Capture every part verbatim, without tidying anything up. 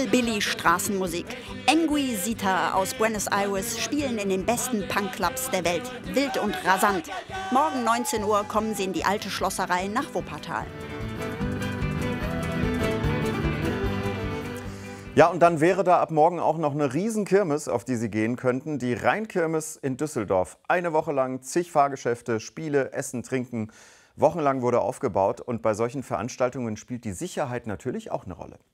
Hillbilly-Straßenmusik. Enguisita aus Buenos Aires spielen in den besten Punkclubs der Welt. Wild und rasant. Morgen neunzehn Uhr kommen sie in die alte Schlosserei nach Wuppertal. Ja, und dann wäre da ab morgen auch noch eine Riesenkirmes, auf die Sie gehen könnten. Die Rheinkirmes in Düsseldorf. Eine Woche lang zig Fahrgeschäfte, Spiele, Essen, Trinken. Wochenlang wurde aufgebaut. Und bei solchen Veranstaltungen spielt die Sicherheit natürlich auch eine Rolle.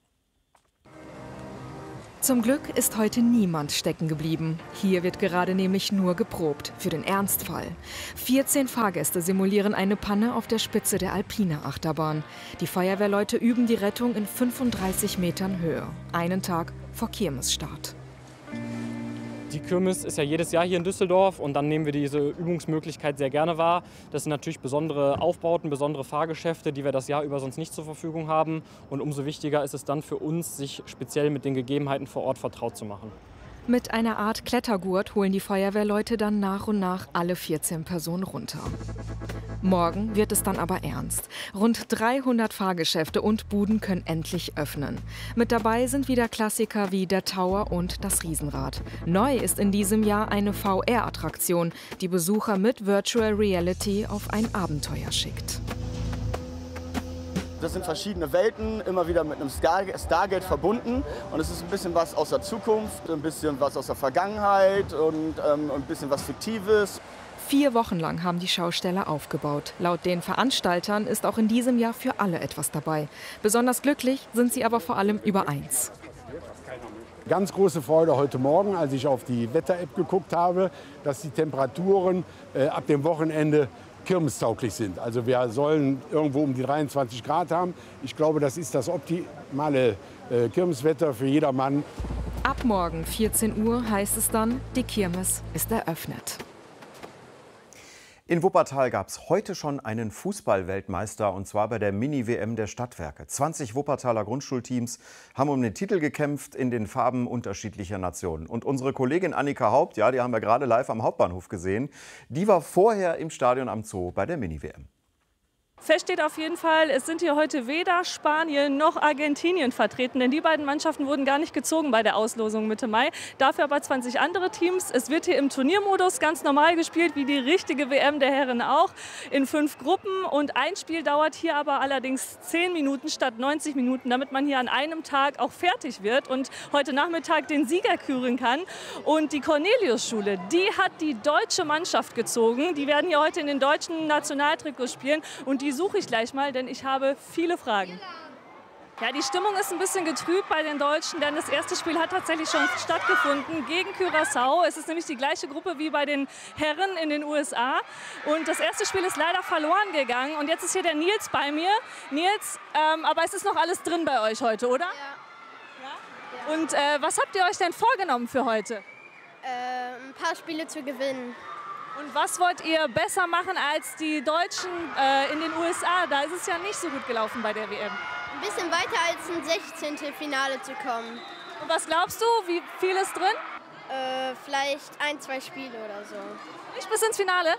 Zum Glück ist heute niemand stecken geblieben. Hier wird gerade nämlich nur geprobt, für den Ernstfall. vierzehn Fahrgäste simulieren eine Panne auf der Spitze der Alpina-Achterbahn. Die Feuerwehrleute üben die Rettung in fünfunddreißig Metern Höhe. Einen Tag vor Kirmesstart. Die Kirmes ist ja jedes Jahr hier in Düsseldorf und dann nehmen wir diese Übungsmöglichkeit sehr gerne wahr. Das sind natürlich besondere Aufbauten, besondere Fahrgeschäfte, die wir das Jahr über sonst nicht zur Verfügung haben. Und umso wichtiger ist es dann für uns, sich speziell mit den Gegebenheiten vor Ort vertraut zu machen. Mit einer Art Klettergurt holen die Feuerwehrleute dann nach und nach alle vierzehn Personen runter. Morgen wird es dann aber ernst. Rund dreihundert Fahrgeschäfte und Buden können endlich öffnen. Mit dabei sind wieder Klassiker wie der Tower und das Riesenrad. Neu ist in diesem Jahr eine V R-Attraktion, die Besucher mit Virtual Reality auf ein Abenteuer schickt. Das sind verschiedene Welten, immer wieder mit einem Stargate verbunden. Und es ist ein bisschen was aus der Zukunft, ein bisschen was aus der Vergangenheit und ähm, ein bisschen was Fiktives. Vier Wochen lang haben die Schausteller aufgebaut. Laut den Veranstaltern ist auch in diesem Jahr für alle etwas dabei. Besonders glücklich sind sie aber vor allem über eins. Ganz große Freude heute Morgen, als ich auf die Wetter-App geguckt habe, dass die Temperaturen äh, ab dem Wochenende kirmestauglich sind. Also wir sollen irgendwo um die dreiundzwanzig Grad haben. Ich glaube, das ist das optimale äh, Kirmeswetter für jedermann. Ab morgen vierzehn Uhr heißt es dann, die Kirmes ist eröffnet. In Wuppertal gab es heute schon einen Fußball-Weltmeister, und zwar bei der Mini-W M der Stadtwerke. zwanzig Wuppertaler Grundschulteams haben um den Titel gekämpft in den Farben unterschiedlicher Nationen. Und unsere Kollegin Annika Haupt, ja, die haben wir gerade live am Hauptbahnhof gesehen, die war vorher im Stadion am Zoo bei der Mini-W M. Fest steht auf jeden Fall, es sind hier heute weder Spanien noch Argentinien vertreten, denn die beiden Mannschaften wurden gar nicht gezogen bei der Auslosung Mitte Mai. Dafür aber zwanzig andere Teams. Es wird hier im Turniermodus ganz normal gespielt, wie die richtige W M der Herren auch, in fünf Gruppen. Und ein Spiel dauert hier aber allerdings zehn Minuten statt neunzig Minuten, damit man hier an einem Tag auch fertig wird und heute Nachmittag den Sieger küren kann. Und die Cornelius-Schule, die hat die deutsche Mannschaft gezogen. Die werden hier heute in den deutschen Nationaltrikots spielen. Und die Die suche ich gleich mal, denn ich habe viele Fragen. Ja, die Stimmung ist ein bisschen getrübt bei den Deutschen, denn das erste Spiel hat tatsächlich schon stattgefunden gegen Curaçao. Es ist nämlich die gleiche Gruppe wie bei den Herren in den U S A. Und das erste Spiel ist leider verloren gegangen. Und jetzt ist hier der Nils bei mir. Nils, ähm, aber es ist noch alles drin bei euch heute, oder? Ja. Ja? Und äh, was habt ihr euch denn vorgenommen für heute? Äh, ein paar Spiele zu gewinnen. Und was wollt ihr besser machen als die Deutschen äh, in den U S A? Da ist es ja nicht so gut gelaufen bei der W M. Ein bisschen weiter als ins sechzehnte Finale zu kommen. Und was glaubst du, wie viel ist drin? Äh, vielleicht ein, zwei Spiele oder so. Nicht bis ins Finale?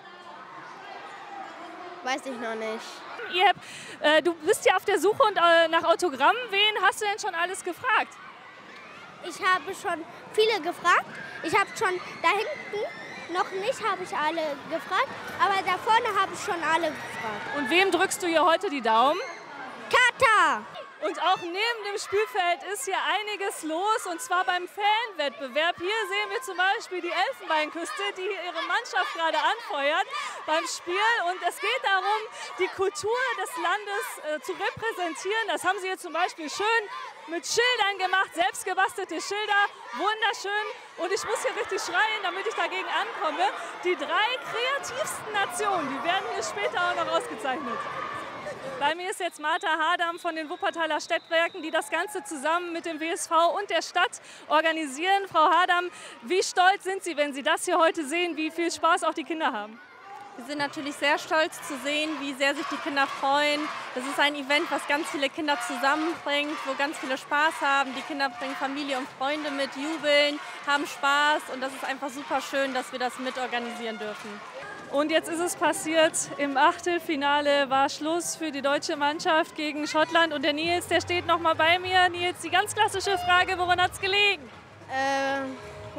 Weiß ich noch nicht. Ihr habt, äh, du bist ja auf der Suche und, äh, nach Autogrammen. Wen hast du denn schon alles gefragt? Ich habe schon viele gefragt. Ich habe schon da hinten... Noch nicht habe ich alle gefragt, aber da vorne habe ich schon alle gefragt. Und wem drückst du hier heute die Daumen? Katar! Und auch neben dem Spielfeld ist hier einiges los, und zwar beim Fanwettbewerb. Hier sehen wir zum Beispiel die Elfenbeinküste, die ihre Mannschaft gerade anfeuert beim Spiel. Und es geht darum, die Kultur des Landes äh, zu repräsentieren. Das haben sie hier zum Beispiel schön mit Schildern gemacht, selbstgebastelte Schilder, wunderschön. Und ich muss hier richtig schreien, damit ich dagegen ankomme. Die drei kreativsten Nationen, die werden hier später auch noch ausgezeichnet. Bei mir ist jetzt Martha Hadam von den Wuppertaler Stadtwerken, die das Ganze zusammen mit dem W S V und der Stadt organisieren. Frau Hadam, wie stolz sind Sie, wenn Sie das hier heute sehen, wie viel Spaß auch die Kinder haben? Wir sind natürlich sehr stolz zu sehen, wie sehr sich die Kinder freuen. Das ist ein Event, was ganz viele Kinder zusammenbringt, wo ganz viele Spaß haben. Die Kinder bringen Familie und Freunde mit, jubeln, haben Spaß, und das ist einfach super schön, dass wir das mitorganisieren dürfen. Und jetzt ist es passiert, im Achtelfinale war Schluss für die deutsche Mannschaft gegen Schottland. Und der Nils, der steht noch mal bei mir. Nils, die ganz klassische Frage, woran hat es gelegen? Ähm,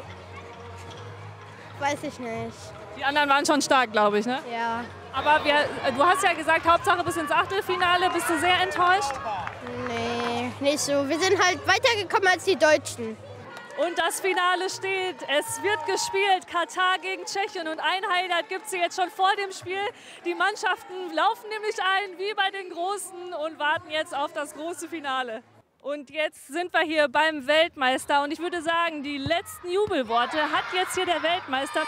weiß ich nicht. Die anderen waren schon stark, glaube ich, ne? Ja. Aber wir, du hast ja gesagt, Hauptsache bis ins Achtelfinale. Bist du sehr enttäuscht? Nee, nicht so. Wir sind halt weitergekommen als die Deutschen. Und das Finale steht. Es wird gespielt. Katar gegen Tschechien. Und ein Highlight gibt es jetzt schon vor dem Spiel. Die Mannschaften laufen nämlich ein, wie bei den Großen, und warten jetzt auf das große Finale. Und jetzt sind wir hier beim Weltmeister. Und ich würde sagen, die letzten Jubelworte hat jetzt hier der Weltmeister.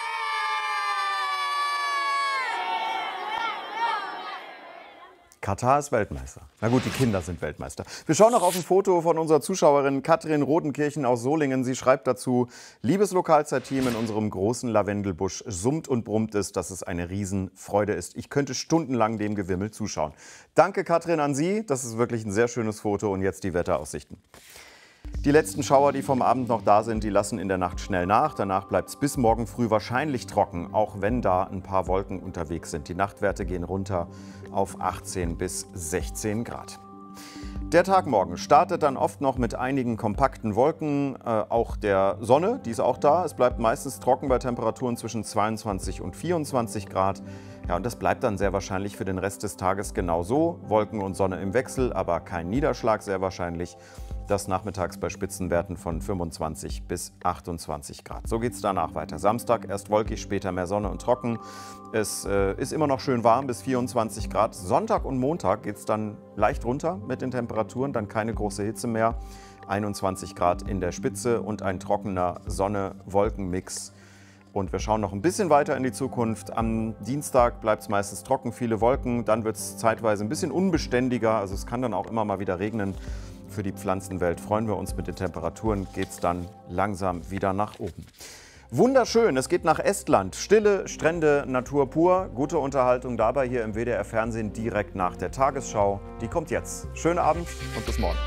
Katar ist Weltmeister. Na gut, die Kinder sind Weltmeister. Wir schauen noch auf ein Foto von unserer Zuschauerin Katrin Rodenkirchen aus Solingen. Sie schreibt dazu: Liebes Lokalzeitteam, in unserem großen Lavendelbusch summt und brummt es, dass es eine Riesenfreude ist. Ich könnte stundenlang dem Gewimmel zuschauen. Danke, Katrin, an Sie. Das ist wirklich ein sehr schönes Foto. Und jetzt die Wetteraussichten. Die letzten Schauer, die vom Abend noch da sind, die lassen in der Nacht schnell nach. Danach bleibt es bis morgen früh wahrscheinlich trocken, auch wenn da ein paar Wolken unterwegs sind. Die Nachtwerte gehen runter auf achtzehn bis sechzehn Grad. Der Tag morgen startet dann oft noch mit einigen kompakten Wolken, äh, auch der Sonne, die ist auch da. Es bleibt meistens trocken bei Temperaturen zwischen zweiundzwanzig und vierundzwanzig Grad. Ja, und das bleibt dann sehr wahrscheinlich für den Rest des Tages genauso. Wolken und Sonne im Wechsel, aber kein Niederschlag sehr wahrscheinlich. Das nachmittags bei Spitzenwerten von fünfundzwanzig bis achtundzwanzig Grad. So geht es danach weiter. Samstag erst wolkig, später mehr Sonne und trocken. Es äh, ist immer noch schön warm bis vierundzwanzig Grad. Sonntag und Montag geht es dann leicht runter mit den Temperaturen, dann keine große Hitze mehr. einundzwanzig Grad in der Spitze und ein trockener Sonne-Wolken-Mix. Und wir schauen noch ein bisschen weiter in die Zukunft. Am Dienstag bleibt es meistens trocken, viele Wolken. Dann wird es zeitweise ein bisschen unbeständiger. Also es kann dann auch immer mal wieder regnen. Für die Pflanzenwelt freuen wir uns. Mit den Temperaturen geht es dann langsam wieder nach oben. Wunderschön, es geht nach Estland. Stille Strände, Natur pur. Gute Unterhaltung dabei hier im W D R Fernsehen direkt nach der Tagesschau. Die kommt jetzt. Schönen Abend und bis morgen.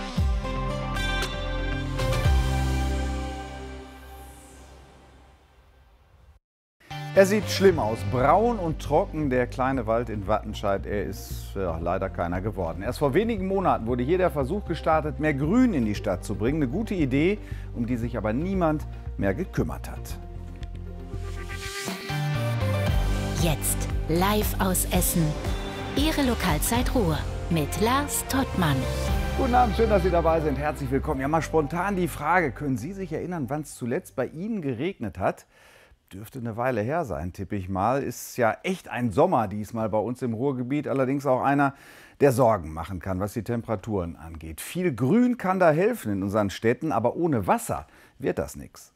Er sieht schlimm aus, braun und trocken, der kleine Wald in Wattenscheid. Er ist ja, leider keiner geworden. Erst vor wenigen Monaten wurde hier der Versuch gestartet, mehr Grün in die Stadt zu bringen. Eine gute Idee, um die sich aber niemand mehr gekümmert hat. Jetzt live aus Essen. Ihre Lokalzeit Ruhr mit Lars Tottmann. Guten Abend, schön, dass Sie dabei sind. Herzlich willkommen. Ja, mal spontan die Frage, können Sie sich erinnern, wann es zuletzt bei Ihnen geregnet hat? Dürfte eine Weile her sein, tippe ich mal. Ist ja echt ein Sommer diesmal bei uns im Ruhrgebiet. Allerdings auch einer, der Sorgen machen kann, was die Temperaturen angeht. Viel Grün kann da helfen in unseren Städten, aber ohne Wasser wird das nichts.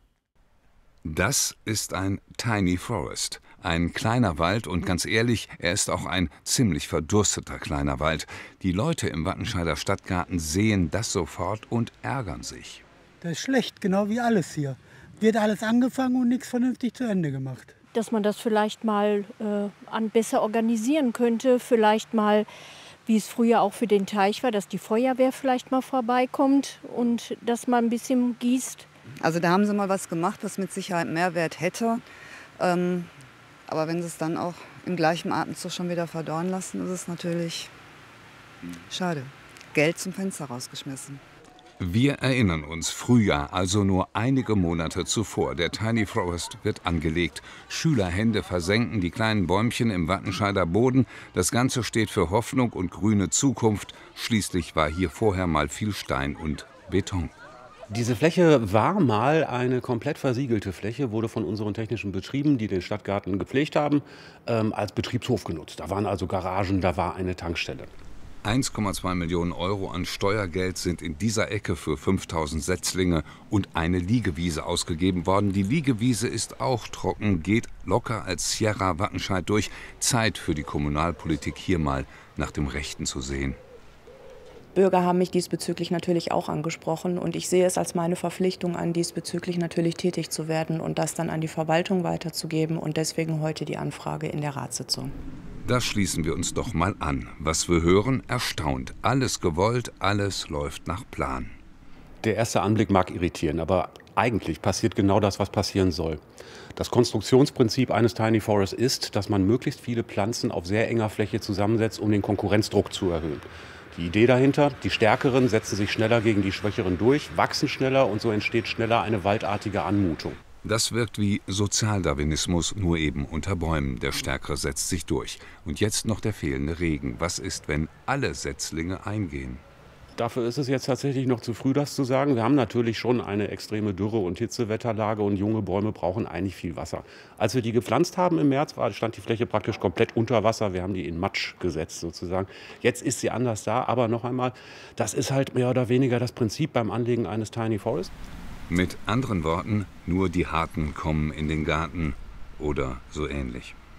Das ist ein Tiny Forest, ein kleiner Wald und ganz ehrlich, er ist auch ein ziemlich verdursteter kleiner Wald. Die Leute im Wattenscheider Stadtgarten sehen das sofort und ärgern sich. Das ist schlecht, genau wie alles hier. Wird alles angefangen und nichts vernünftig zu Ende gemacht. Dass man das vielleicht mal äh, an besser organisieren könnte, vielleicht mal, wie es früher auch für den Teich war, dass die Feuerwehr vielleicht mal vorbeikommt und dass man ein bisschen gießt. Also da haben sie mal was gemacht, was mit Sicherheit Mehrwert hätte. Ähm, aber wenn sie es dann auch im gleichen Atemzug schon wieder verdorren lassen, ist es natürlich schade. Geld zum Fenster rausgeschmissen. Wir erinnern uns, Frühjahr, also nur einige Monate zuvor. Der Tiny Forest wird angelegt. Schülerhände versenken die kleinen Bäumchen im Wattenscheider Boden. Das Ganze steht für Hoffnung und grüne Zukunft. Schließlich war hier vorher mal viel Stein und Beton. Diese Fläche war mal eine komplett versiegelte Fläche, wurde von unseren technischen Betrieben, die den Stadtgarten gepflegt haben, ähm, als Betriebshof genutzt. Da waren also Garagen, da war eine Tankstelle. eins Komma zwei Millionen Euro an Steuergeld sind in dieser Ecke für fünftausend Setzlinge und eine Liegewiese ausgegeben worden. Die Liegewiese ist auch trocken, geht locker als Sierra Wattenscheid durch. Zeit für die Kommunalpolitik, hier mal nach dem Rechten zu sehen. Bürger haben mich diesbezüglich natürlich auch angesprochen und ich sehe es als meine Verpflichtung an, diesbezüglich natürlich tätig zu werden und das dann an die Verwaltung weiterzugeben und deswegen heute die Anfrage in der Ratssitzung. Das schließen wir uns doch mal an. Was wir hören, erstaunt. Alles gewollt, alles läuft nach Plan. Der erste Anblick mag irritieren, aber eigentlich passiert genau das, was passieren soll. Das Konstruktionsprinzip eines Tiny Forests ist, dass man möglichst viele Pflanzen auf sehr enger Fläche zusammensetzt, um den Konkurrenzdruck zu erhöhen. Die Idee dahinter, die Stärkeren setzen sich schneller gegen die Schwächeren durch, wachsen schneller und so entsteht schneller eine waldartige Anmutung. Das wirkt wie Sozialdarwinismus, nur eben unter Bäumen. Der Stärkere setzt sich durch. Und jetzt noch der fehlende Regen. Was ist, wenn alle Setzlinge eingehen? Dafür ist es jetzt tatsächlich noch zu früh, das zu sagen. Wir haben natürlich schon eine extreme Dürre- und Hitzewetterlage und junge Bäume brauchen eigentlich viel Wasser. Als wir die gepflanzt haben im März, war, stand die Fläche praktisch komplett unter Wasser. Wir haben die in Matsch gesetzt sozusagen. Jetzt ist sie anders da, aber noch einmal, das ist halt mehr oder weniger das Prinzip beim Anlegen eines Tiny Forests. Mit anderen Worten, nur die Harten kommen in den Garten oder so ähnlich.